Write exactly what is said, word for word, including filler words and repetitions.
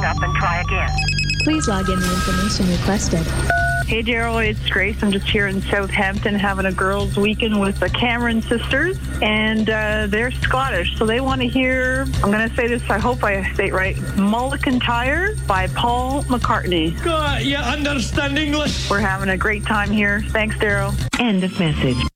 hang up and try again. Please log in the information requested. Hey, Daryl, it's Grace. I'm just here in Southampton having a girls' weekend with the Cameron sisters, and uh, they're Scottish, so they want to hear, I'm going to say this, I hope I say it right, Mulligantyre by Paul McCartney. God, you understand English? We're having a great time here. Thanks, Daryl. End of message.